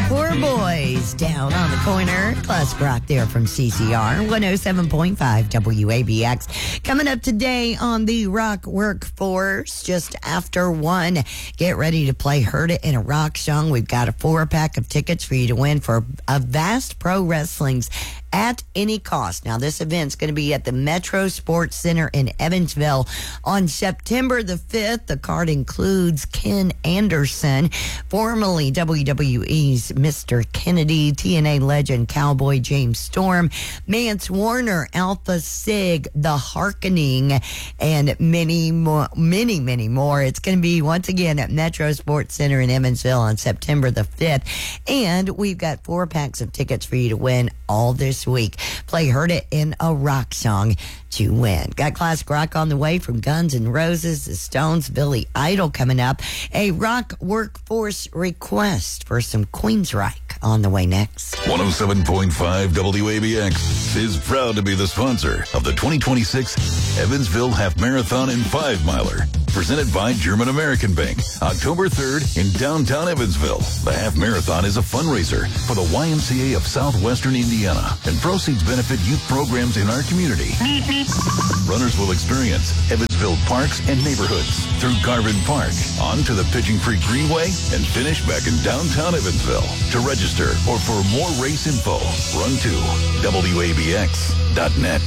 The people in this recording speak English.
Poor boys down on the corner. Classic rock there from CCR 107.5 WABX. Coming up today on the Rock Workforce, just after 1. Get ready to play Heard It in a Rock Song. We've got a 4-pack of tickets for you to win for a Vast Pro Wrestling's At Any Cost. Now, this event's going to be at the Metro Sports Center in Evansville on September the 5th. The card includes Ken Anderson, formerly WWE's Mr. Kennedy, TNA legend Cowboy James Storm, Mance Warner, Alpha Sig, The Harkening, and many more. It's going to be once again at Metro Sports Center in Evansville on September the 5th. And we've got 4 packs of tickets for you to win all this week. Play Heard It in a Rock Song to win. Got classic rock on the way from Guns N' Roses, the Stones, Billy Idol coming up. A Rock Workforce request for some Queensryche on the way next. 107.5 WABX is proud to be the sponsor of the 2026 Evansville Half Marathon and 5-Miler. Presented by German American Bank. October 3rd in downtown Evansville. The Half Marathon is a fundraiser for the YMCA of Southwestern Indiana, and proceeds benefit youth programs in our community. Runners will experience Evansville parks and neighborhoods through Garvin Park, on to the Pigeon Creek Greenway, and finish back in downtown Evansville. To register or for more race info, run to WABX.net.